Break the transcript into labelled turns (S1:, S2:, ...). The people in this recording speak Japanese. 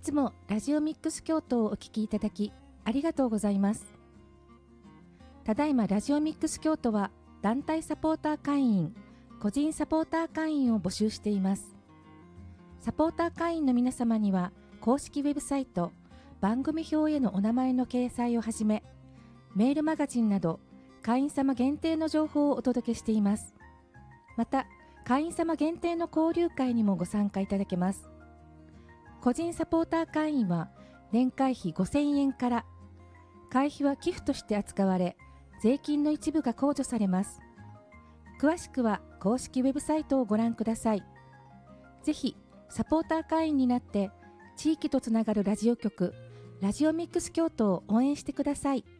S1: つもラジオミックス京都をお聞きいただきありがとうございます。ただいまラジオミックス京都は団体サポーター会員、個人サポーター会員を募集しています。サポーター会員の皆様には公式ウェブサイト、番組表へのお名前の掲載をはじめ、メールマガジンなど会員様限定の情報をお届けしています。また、会員様限定の交流会にもご参加いただけます。個人サポーター会員は年会費5000円から、会費は寄付として扱われ、税金の一部が控除されます。詳しくは公式ウェブサイトをご覧ください。ぜひ、サポーター会員になって、地域とつながるラジオ局、ラジオミックス京都を応援してください。